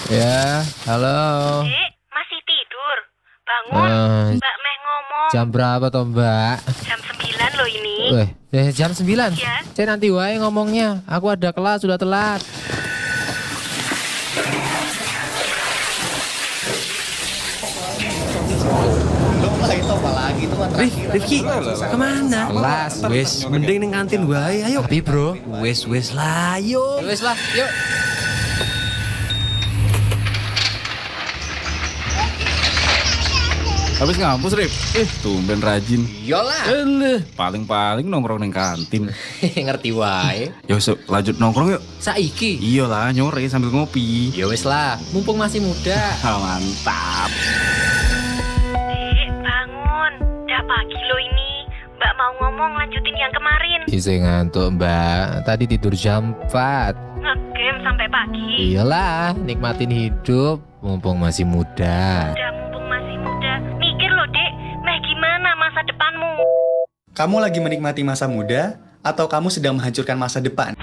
Ya, halo. Dek, masih tidur? Bangun, Mbak Meh ngomong. Jam berapa toh, Mbak? Jam 9 loh ini. Jam 9. Ya. Saya nanti wae ngomongnya. Aku ada kelas, sudah telat. Rifki, kemana? Kelas, Wes, mending ning kantin wae, ayo. Tapi bro, Wes lah, ayo. wes lah, yuk. Habis ngampus, Rip? Tumben rajin. Yolah. Paling-paling nongkrong neng kantin. Ngerti wae. Yo, lanjut nongkrong yuk. Saiki. Iyalah, nyore sambil ngopi. Ya wes lah, mumpung masih muda. Mantap. Dek, bangun. Udah pagi loh ini. Mbak mau ngomong lanjutin yang kemarin. Isi ngantuk, Mbak. Tadi tidur jam 4. Ngegame sampai pagi. Iyalah, nikmatin hidup mumpung masih muda. Udah mumpung masih muda. Mikir loh, Dek. Meh gimana masa depanmu? Kamu lagi menikmati masa muda atau kamu sedang menghancurkan masa depan?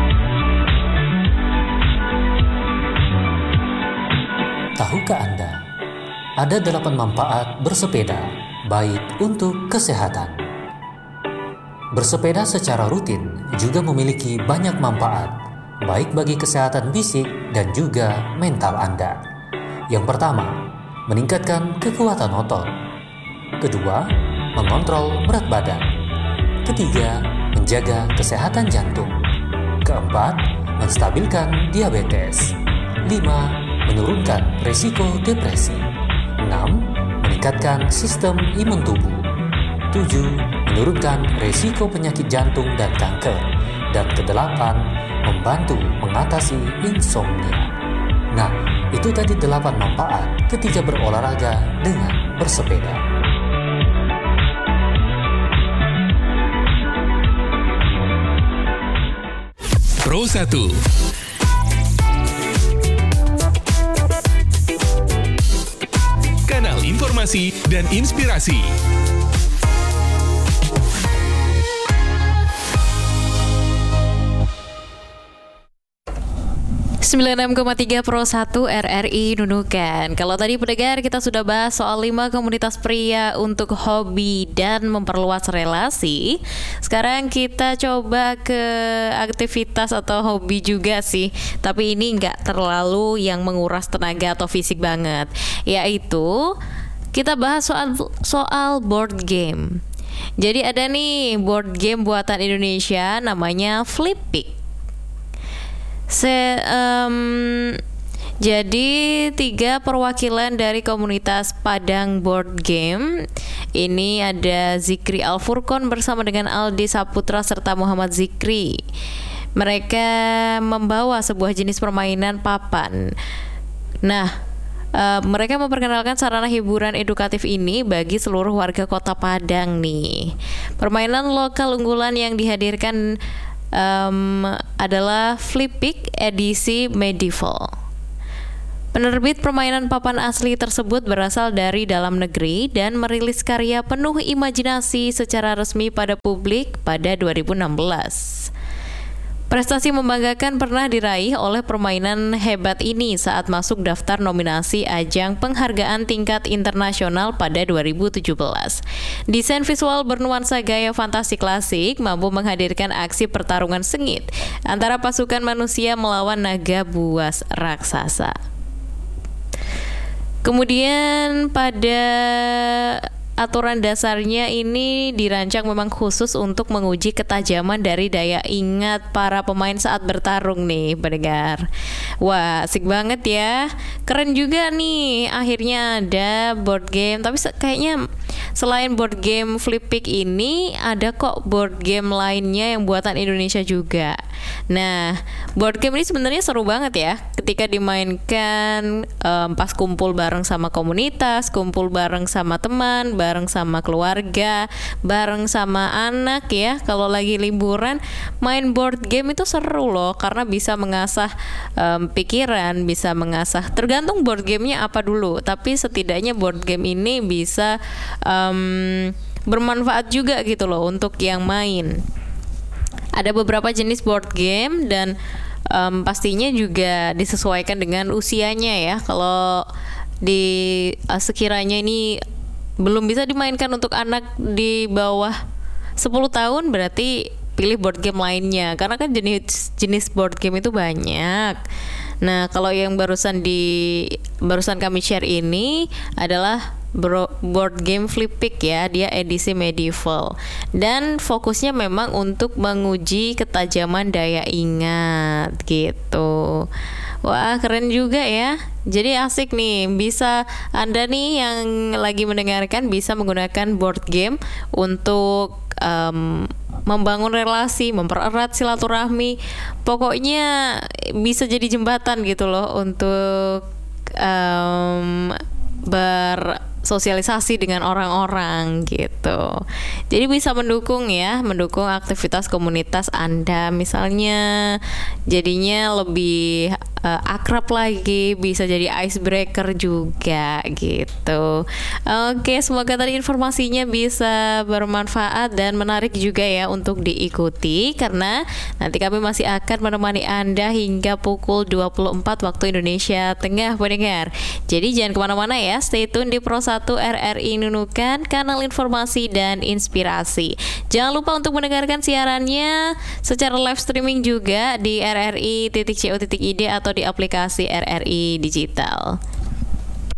Tahukah Anda, ada 8 manfaat bersepeda baik untuk kesehatan. Bersepeda secara rutin juga memiliki banyak manfaat, baik bagi kesehatan fisik dan juga mental Anda. Yang pertama, meningkatkan kekuatan otot. Kedua, mengontrol berat badan. Ketiga, menjaga kesehatan jantung. Keempat, menstabilkan diabetes. 5. Menurunkan risiko depresi. 6. Meningkatkan sistem imun tubuh. 7. Menurunkan risiko penyakit jantung dan kanker. Dan ke-8, membantu mengatasi insomnia. Nah, itu tadi 8 manfaat ketika berolahraga dengan bersepeda. Pro 1. Kanal informasi dan inspirasi. 96,3 Pro 1 RRI Nunukan. Kalau tadi pendengar kita sudah bahas soal 5 komunitas pria untuk hobi dan memperluas relasi. Sekarang kita coba ke aktivitas atau hobi juga sih. Tapi ini nggak terlalu yang menguras tenaga atau fisik banget. Yaitu kita bahas soal board game. Jadi ada nih board game buatan Indonesia namanya Flippic. Jadi 3 perwakilan dari komunitas Padang Board Game. Ini ada Zikri Al-Furqon bersama dengan Aldi Saputra serta Muhammad Zikri. Mereka membawa sebuah jenis permainan papan. Nah, mereka memperkenalkan sarana hiburan edukatif ini bagi seluruh warga kota Padang nih. Permainan lokal unggulan yang dihadirkan adalah Flippic edisi medieval. Penerbit permainan papan asli tersebut berasal dari dalam negeri dan merilis karya penuh imajinasi secara resmi pada publik pada 2016. Prestasi membanggakan pernah diraih oleh permainan hebat ini saat masuk daftar nominasi ajang penghargaan tingkat internasional pada 2017. Desain visual bernuansa gaya fantasi klasik mampu menghadirkan aksi pertarungan sengit antara pasukan manusia melawan naga buas raksasa. Kemudian pada aturan dasarnya ini dirancang memang khusus untuk menguji ketajaman dari daya ingat para pemain saat bertarung nih pendengar. Wah, asik banget ya. Keren juga nih akhirnya ada board game. Tapi kayaknya selain board game Flippic ini ada kok board game lainnya yang buatan Indonesia juga. Nah, board game ini sebenarnya seru banget ya ketika dimainkan pas kumpul bareng sama komunitas, kumpul bareng sama teman, bareng sama keluarga, bareng sama anak ya. Kalau lagi liburan main board game itu seru loh karena bisa mengasah pikiran, bisa mengasah, tergantung board gamenya apa dulu. Tapi setidaknya board game ini bisa bermanfaat juga gitu loh untuk yang main. Ada beberapa jenis board game dan pastinya juga disesuaikan dengan usianya ya. Kalau sekiranya ini belum bisa dimainkan untuk anak di bawah 10 tahun, berarti pilih board game lainnya, karena kan jenis board game itu banyak. Nah, kalau yang barusan kami share ini adalah board game Flippic ya, dia edisi medieval dan fokusnya memang untuk menguji ketajaman daya ingat gitu. Wah, keren juga ya. Jadi asik nih, bisa Anda nih yang lagi mendengarkan bisa menggunakan board game untuk membangun relasi, mempererat silaturahmi. Pokoknya bisa jadi jembatan gitu loh untuk bersosialisasi dengan orang-orang gitu. Jadi bisa mendukung aktivitas komunitas Anda, misalnya jadinya lebih akrab lagi, bisa jadi icebreaker juga gitu. Oke, semoga tadi informasinya bisa bermanfaat dan menarik juga ya untuk diikuti, karena nanti kami masih akan menemani Anda hingga pukul 24 waktu Indonesia Tengah, pendengar. Jadi jangan kemana-mana ya, stay tune di Pro 1 RRI Nunukan, kanal informasi dan inspirasi. Jangan lupa untuk mendengarkan siarannya secara live streaming juga di rri.co.id atau di aplikasi RRI Digital.